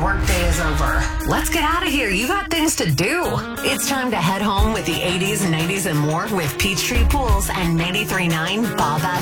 workday is over. Let's get out of here. You got things to do. It's time to head home with the 80s, 90s, and more with Peachtree Pools and 93.9 Bob